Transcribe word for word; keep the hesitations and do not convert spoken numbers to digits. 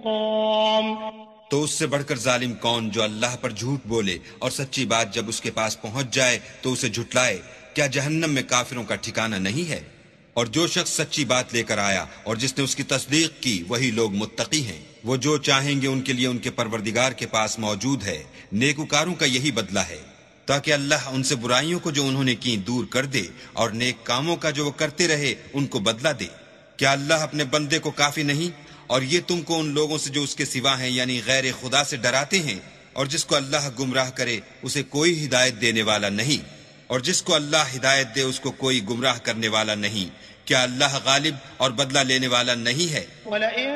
तो उससे बढ़कर जालिम कौन जो अल्लाह पर झूठ बोले और सच्ची बात जब उसके पास पहुंच जाए तो उसे झुटलाए। क्या जहन्नम में काफिरों का ठिकाना नहीं है? और जो शख्स सच्ची बात लेकर आया और जिसने उसकी तस्दीक की वही लोग मुत्तकी हैं। वो जो चाहेंगे उनके लिए उनके परवरदिगार के पास मौजूद है। नेकुकारों का यही बदला है, ताकि अल्लाह उनसे बुराइयों को जो उन्होंने की दूर कर दे और नेक कामों का जो वो करते रहे उनको बदला दे। क्या अल्लाह अपने बंदे को काफी नहीं? और ये तुमको उन लोगों से जो उसके सिवा हैं यानी गैर खुदा से डराते हैं। और जिसको अल्लाह गुमराह करे उसे कोई हिदायत देने वाला नहीं, और जिसको अल्लाह हिदायत दे उसको कोई गुमराह करने वाला नहीं। क्या अल्लाह गालिब और बदला लेने वाला नहीं है?